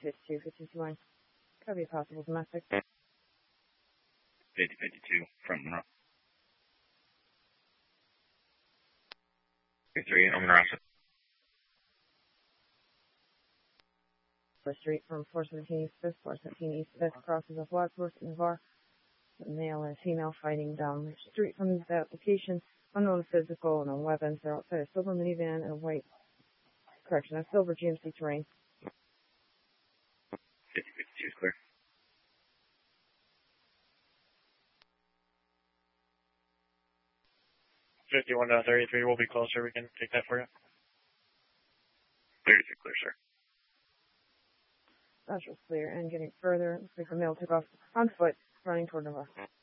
52, 51. Could be a possible domestic. 50-52, front Monroe. 3 on Monroe. Street from 417 East 5th, 417 East 5th, crosses of Wadsworth and Navarre. A male and female fighting down the street from that location. Unknown physical, no weapons. They're outside a silver minivan and a white, a silver GMC Terrain. 50-52 is clear. 51-33 will be closer. We can take that for you. 33 clear, sir. That's just clear. And getting further, looks like the male took off on foot, running toward Navarre.